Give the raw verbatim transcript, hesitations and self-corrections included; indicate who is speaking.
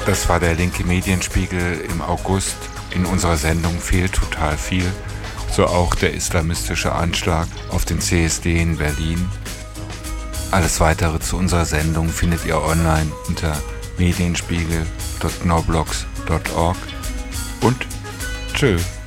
Speaker 1: Das war der linke Medienspiegel im August. In unserer Sendung fehlt total viel. So auch der islamistische Anschlag auf den C S D in Berlin. Alles weitere zu unserer Sendung findet ihr online unter medienspiegel punkt noblogs punkt org und tschö.